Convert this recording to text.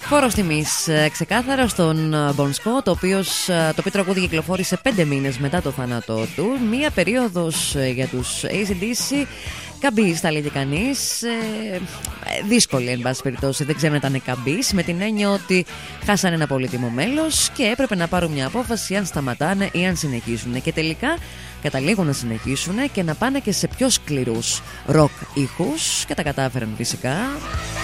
Φόρος τιμής ξεκάθαρα στον Bon Scott, το οποίο τραγούδι κυκλοφόρησε 5 μήνες μετά το θάνατό του. Μία περίοδος για τους AC/DC καμπής, θα λέγει κανείς, δύσκολη εν πάση περιπτώσει, δεν ξέρουν αν ήταν καμπής, με την έννοια ότι χάσανε ένα πολύτιμο μέλος και έπρεπε να πάρουν μια απόφαση αν σταματάνε ή αν συνεχίσουν. Και τελικά καταλήγουν να συνεχίσουν και να πάνε και σε πιο σκληρούς ροκ ήχους και τα κατάφεραν φυσικά.